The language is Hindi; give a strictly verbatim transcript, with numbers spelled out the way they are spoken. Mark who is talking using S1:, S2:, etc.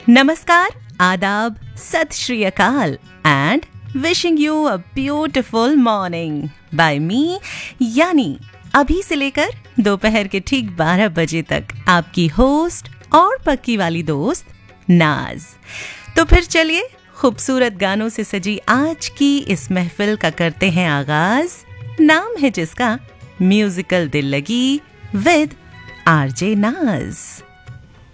S1: नमस्कार, आदाब, सत श्री अकाल and wishing you a beautiful morning bye मी, यानी अभी से लेकर दोपहर के ठीक बारह बजे तक आपकी होस्ट और पक्की वाली दोस्त नाज। तो फिर चलिए खूबसूरत गानों से सजी आज की इस महफिल का करते हैं आगाज। नाम है जिसका म्यूजिकल दिल लगी विद आरजे नाज।